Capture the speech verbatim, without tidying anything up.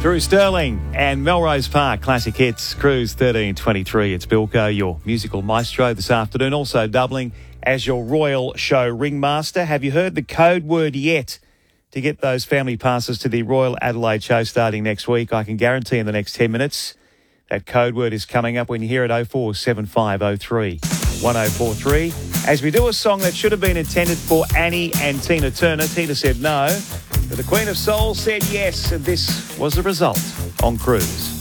Drew Sterling and Melrose Park Classic Hits, Cruise thirteen twenty-three. It's Bilko, your musical maestro this afternoon, also doubling as your Royal Show ringmaster. Have you heard the code word yet to get those family passes to the Royal Adelaide Show starting next week? I can guarantee in the next ten minutes that code word is coming up when you hear it. oh four seven five oh three one oh four three. As we do a song that should have been intended for Annie and Tina Turner. Tina said no, but the Queen of Soul said yes, and this was the result on Cruise.